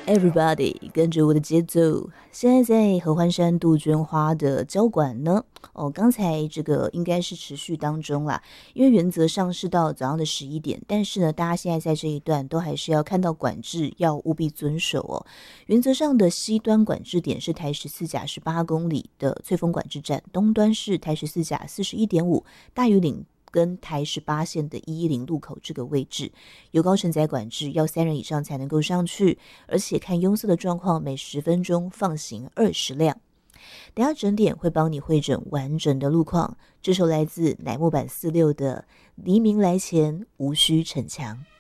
Everybody 跟着我的节奏，现在在合欢山杜鹃花的交管呢。刚才这个应该是持续当中啦，因为原则上是到早上的11点，但是呢，大家现在在这一段都还是要看到管制，要务必遵守哦。原则上的西端管制点是台14甲18公里的翠峰管制站，东端是台14甲41.5大屿岭跟台18线的110路口这个位置，有高承载管制，要3人以上才能够上去，而且看拥塞的状况，每10分钟放行20辆。等下整点会帮你汇整完整的路况。这首来自乃木坂46的《黎明来前无需逞强》。